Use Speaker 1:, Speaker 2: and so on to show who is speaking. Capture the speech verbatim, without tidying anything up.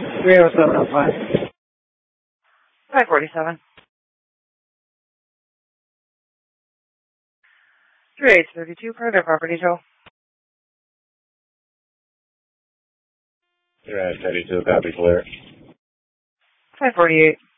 Speaker 1: three oh seven oh five.
Speaker 2: five forty-seven. three eight thirty-two, private property tow.
Speaker 3: three eight thirty-two, copy clear.
Speaker 2: five forty-eight.